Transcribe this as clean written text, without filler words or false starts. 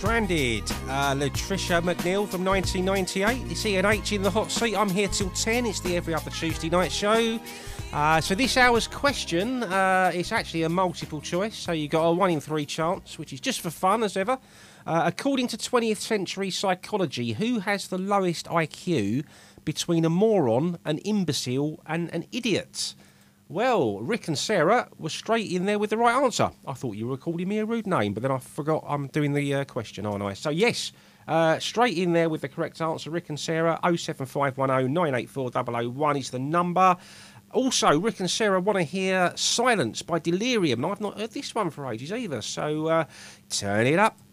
Stranded. Latricia McNeil from 1998. It's Ian H in the hot seat. I'm here till 10. It's the Every Other Tuesday Night show. So this hour's question is actually a multiple choice. So you got a 1 in 3 chance, which is just for fun as ever. According to 20th century psychology, who has the lowest IQ between a moron, an imbecile and an idiot? Well, Rick and Sarah were straight in there with the right answer. I thought you were calling me a rude name, but then I forgot I'm doing the question, aren't I? So, yes, straight in there with the correct answer. Rick and Sarah, 07510 984 001 is the number. Also, Rick and Sarah want to hear Silence by Delirium. I've not heard this one for ages either, so turn it up.